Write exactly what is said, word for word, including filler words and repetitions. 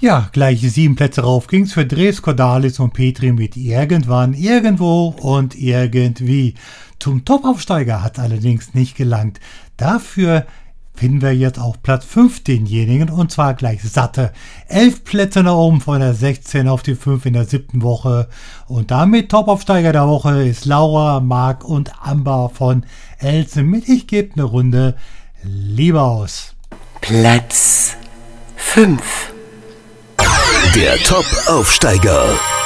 Ja, gleich sieben Plätze rauf ging's für Dres, Cordalis und Petri mit Irgendwann, Irgendwo und Irgendwie. Zum Top-Aufsteiger hat allerdings nicht gelangt. Dafür finden wir jetzt auf Platz fünf denjenigen, und zwar gleich satte elf Plätze nach oben von der sechzehn auf die fünf in der siebten Woche. Und damit Top-Aufsteiger der Woche ist Laura, Marc und Amber von Elsen mit Ich gebe eine Runde Liebe aus. Platz fünf. Der Top-Aufsteiger.